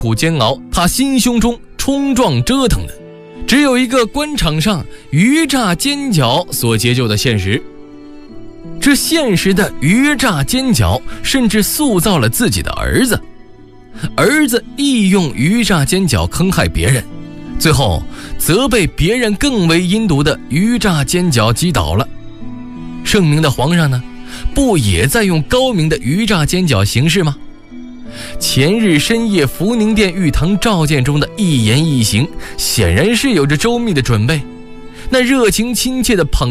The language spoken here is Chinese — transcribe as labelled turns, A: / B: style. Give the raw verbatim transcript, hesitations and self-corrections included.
A: 苦煎熬，他心胸中冲撞折腾的，只有一个官场上鱼诈奸角所结就的现实。这现实的鱼诈奸角甚至塑造了自己的儿子，儿子亦用鱼诈奸角坑害别人，最后则被别人更为阴毒的鱼诈奸角击倒了。圣明的皇上呢，不也在用高明的鱼诈奸角行事吗？前日深夜福宁殿玉堂召见中的一言一行，显然是有着周密的准备。那热情亲切的捧